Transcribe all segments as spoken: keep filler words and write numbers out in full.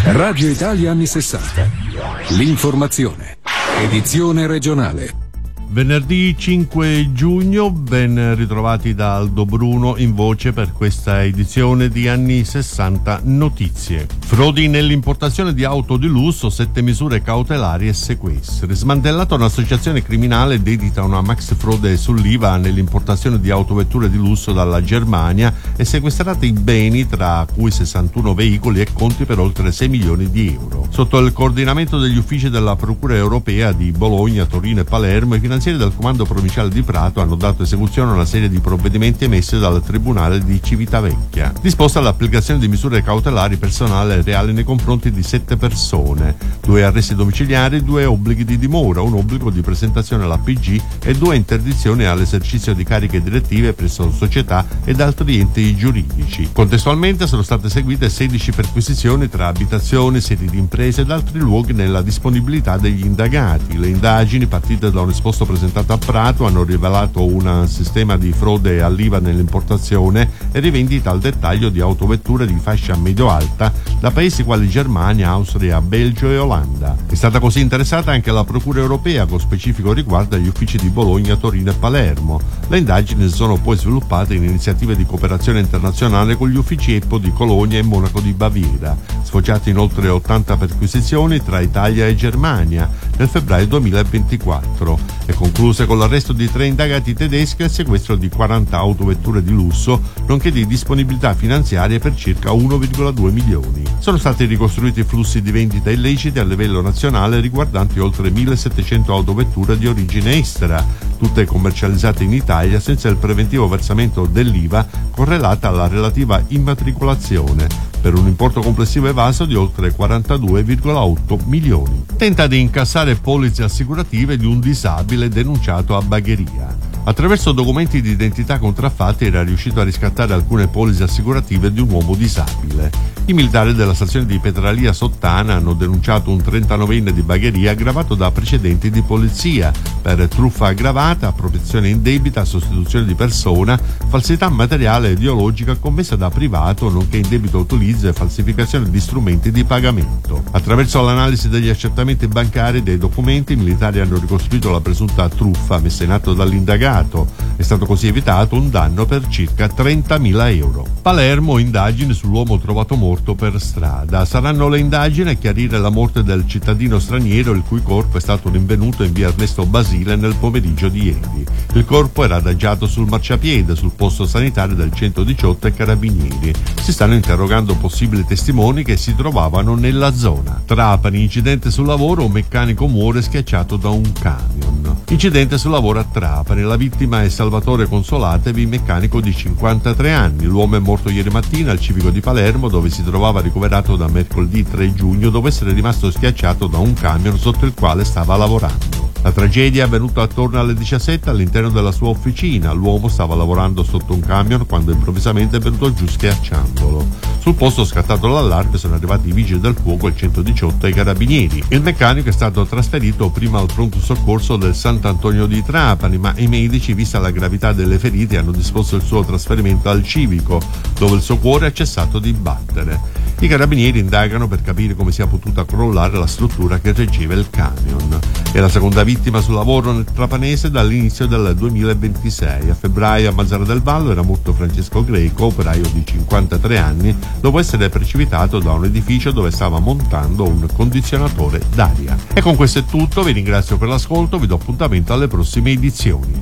Radio Italia anni sessanta. L'informazione. Edizione regionale. Venerdì cinque giugno, ben ritrovati da Aldo Bruno in voce per questa edizione di Anni sessanta Notizie. Frodi nell'importazione di auto di lusso, sette misure cautelari e sequestri. Smantellata un'associazione criminale dedita a una max frode sull'I V A nell'importazione di autovetture di lusso dalla Germania e sequestrati i beni, tra cui sessantuno veicoli e conti per oltre sei milioni di euro. Sotto il coordinamento degli uffici della Procura Europea di Bologna, Torino e Palermo, i finanzieri del Comando Provinciale di Prato hanno dato esecuzione a una serie di provvedimenti emessi dal Tribunale di Civitavecchia. Disposta l'applicazione di misure cautelari personali e reali nei confronti di sette persone, due arresti domiciliari, due obblighi di dimora, un obbligo di presentazione all'A P G e due interdizioni all'esercizio di cariche direttive presso società ed altri enti giuridici. Contestualmente sono state eseguite sedici perquisizioni tra abitazioni, sedi di imprese ed altri luoghi nella disponibilità degli indagati. Le indagini, partite da un esposto presentato a Prato, hanno rivelato un sistema di frode all'I V A nell'importazione e rivendita al dettaglio di autovetture di fascia medio-alta da paesi quali Germania, Austria, Belgio e Olanda. È stata così interessata anche la Procura Europea, con specifico riguardo agli uffici di Bologna, Torino e Palermo. Le indagini si sono poi sviluppate in iniziative di cooperazione internazionale con gli uffici E P O di Colonia e Monaco di Baviera, sfociate in oltre ottanta perquisizioni tra Italia e Germania nel febbraio duemilaventiquattro e concluse con l'arresto di tre indagati tedeschi e il sequestro di quaranta autovetture di lusso, nonché di disponibilità finanziarie per circa uno virgola due milioni. Sono stati ricostruiti flussi di vendita illeciti a livello nazionale riguardanti oltre millesettecento autovetture di origine estera, tutte commercializzate in Italia senza il preventivo versamento dell'I V A correlata alla relativa immatricolazione, per un importo complessivo evaso di oltre quarantadue virgola otto milioni. Tenta di incassare polizze assicurative di un disabile denunciato a Bagheria. Attraverso documenti di identità contraffatti era riuscito a riscattare alcune polizze assicurative di un uomo disabile. I militari della stazione di Petralia Sottana hanno denunciato un trentanovenne di Bagheria aggravato da precedenti di polizia per truffa aggravata, appropriazione indebita, sostituzione di persona, falsità materiale e ideologica commessa da privato, nonché indebito utilizzo e falsificazione di strumenti di pagamento. Attraverso l'analisi degli accertamenti bancari e dei documenti, i militari hanno ricostruito la presunta truffa messa in atto dall'indagato. È stato così evitato un danno per circa trentamila euro. Palermo, indagini sull'uomo trovato morto per strada. Saranno le indagini a chiarire la morte del cittadino straniero, il cui corpo è stato rinvenuto in via Ernesto Basile nel pomeriggio di ieri. Il corpo era adagiato sul marciapiede sul posto sanitario del centodiciotto e Carabinieri. Si stanno interrogando possibili testimoni che si trovavano nella zona. Trapani, incidente sul lavoro, un meccanico muore schiacciato da un camion. Incidente sul lavoro a Trapani, la vittima è Salvatore Consolatevi, meccanico di cinquantatré anni. L'uomo è morto ieri mattina al civico di Palermo, dove si trovava ricoverato da mercoledì tre giugno, dopo essere rimasto schiacciato da un camion sotto il quale stava lavorando. La tragedia è avvenuta attorno alle diciassette all'interno della sua officina. L'uomo stava lavorando sotto un camion quando improvvisamente è venuto giù schiacciandolo. Sul posto, scattato l'allarme, sono arrivati i vigili del fuoco, il centodiciotto e i carabinieri. Il meccanico è stato trasferito prima al pronto soccorso del Sant'Antonio di Trapani, ma i medici, vista la gravità delle ferite, hanno disposto il suo trasferimento al civico, dove il suo cuore ha cessato di battere. I carabinieri indagano per capire come sia potuta crollare la struttura che reggeva il camion. È la seconda vittima sul lavoro nel trapanese dall'inizio del duemilaventisei. A febbraio a Mazzara del Vallo era morto Francesco Greco, operaio di cinquantatré anni, dopo essere precipitato da un edificio dove stava montando un condizionatore d'aria. E con questo è tutto, vi ringrazio per l'ascolto, vi do appuntamento alle prossime edizioni.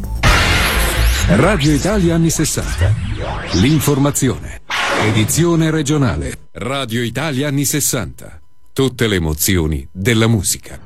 Radio Italia anni sessanta. L'informazione. Edizione regionale. Radio Italia anni sessanta. Tutte le emozioni della musica.